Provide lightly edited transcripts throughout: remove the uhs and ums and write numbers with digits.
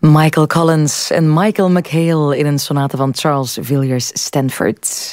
Michael Collins en Michael McHale in een sonate van Charles Villiers Stanford.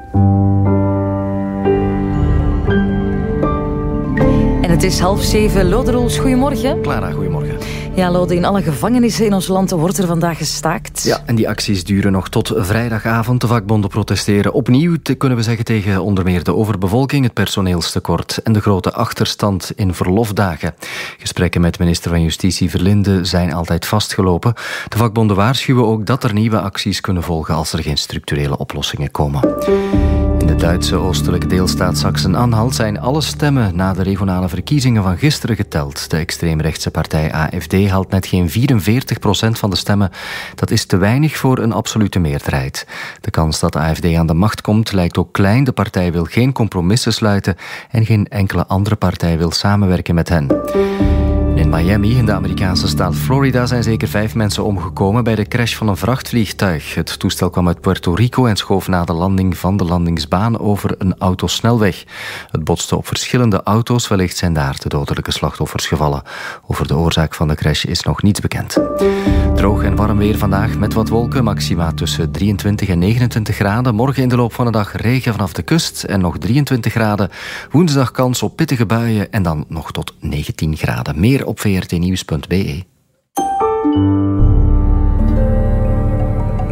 En het is 6:30. Lode Roels, goedemorgen. Clara, goedemorgen. Ja, Lode, in alle gevangenissen in ons land wordt er vandaag gestaakt. Ja, en die acties duren nog tot vrijdagavond. De vakbonden protesteren opnieuw, kunnen we zeggen, tegen onder meer de overbevolking, het personeelstekort en de grote achterstand in verlofdagen. Gesprekken met minister van Justitie Verlinde zijn altijd vastgelopen. De vakbonden waarschuwen ook dat er nieuwe acties kunnen volgen als er geen structurele oplossingen komen. In de Duitse oostelijke deelstaat Sachsen-Anhalt zijn alle stemmen na de regionale verkiezingen van gisteren geteld. De extreemrechtse partij AfD haalt net geen 44% van de stemmen. Dat is te weinig voor een absolute meerderheid. De kans dat de AfD aan de macht komt lijkt ook klein. De partij wil geen compromissen sluiten en geen enkele andere partij wil samenwerken met hen. In Miami, in de Amerikaanse staat Florida, zijn zeker 5 mensen omgekomen bij de crash van een vrachtvliegtuig. Het toestel kwam uit Puerto Rico en schoof na de landing van de landingsbaan over een autosnelweg. Het botste op verschillende auto's, wellicht zijn daar de dodelijke slachtoffers gevallen. Over de oorzaak van de crash is nog niets bekend. Droog en warm weer vandaag met wat wolken, maxima tussen 23 en 29 graden. Morgen in de loop van de dag regen vanaf de kust en nog 23 graden. Woensdag kans op pittige buien en dan nog tot 19 graden. Meer op vrtnieuws.be.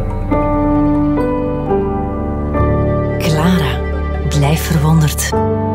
Clara, blijf verwonderd.